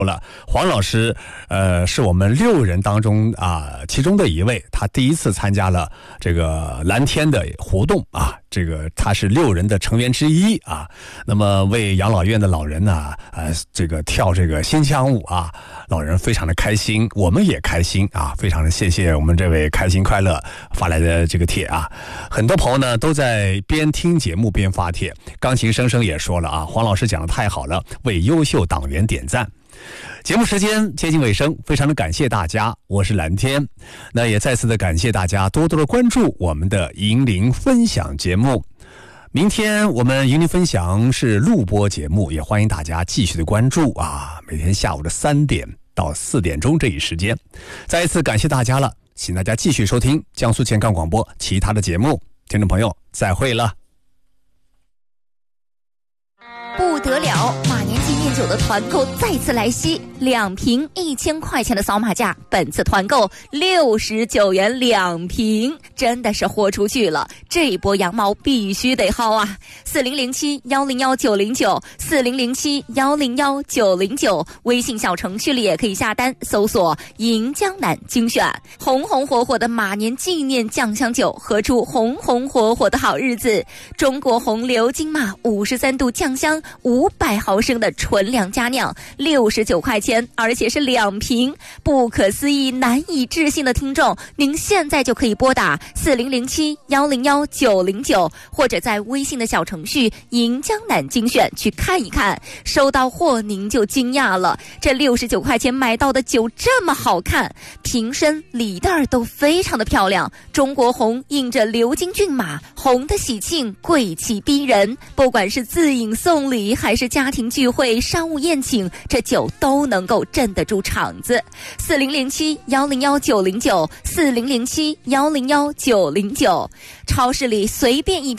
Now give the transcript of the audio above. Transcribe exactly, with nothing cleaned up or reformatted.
了，黄老师，呃，是我们六人当中啊、其中的一位，他第一次参加了这个蓝天的活动啊，这个他是六人的成员之一啊。那么为养老院的老人呢，呃，这个跳这个新疆舞啊，老人非常的开心，我们也开心啊，非常的谢谢我们这位开心快乐发来的这个帖啊。很多朋友呢都在边听节目边发帖，钢琴声声也说了啊，黄老师讲的太好了，为优秀党员点赞。节目时间接近尾声，非常的感谢大家，我是蓝天。那也再次的感谢大家多多的关注我们的银铃分享节目。明天我们银铃分享是录播节目，也欢迎大家继续的关注啊，每天下午的三点到四点钟这一时间。再一次感谢大家了，请大家继续收听江苏健康广播其他的节目。听众朋友，再会了。 不得了，马年纪念酒的团购再次来袭，两瓶一千块钱的扫码价，本次团购六十九元两瓶，真的是豁出去了，这一波羊毛必须得薅啊！四零零七幺零幺九零九，四零零七幺零幺九零九，微信小程序里也可以下单，搜索银江南精选，红红火火的马年纪念酱香酒，喝出红红火火的好日子。中国红牛金马五十三度酱香。五百毫升的纯粮佳酿，六十九块钱，而且是两瓶，不可思议、难以置信的听众，您现在就可以拨打四零零七幺零幺九零九，或者在微信的小程序“银江南精选”去看一看。收到货您就惊讶了，这六十九块钱买到的酒这么好看，瓶身、礼袋都非常的漂亮。中国红印着流金骏马，红的喜庆，贵气逼人。不管是自饮送礼。还是家庭聚会、商务宴请，这酒都能够镇得住场子。四零零七幺零幺九零九，四零零七幺零幺九零九，超市里随便一瓶。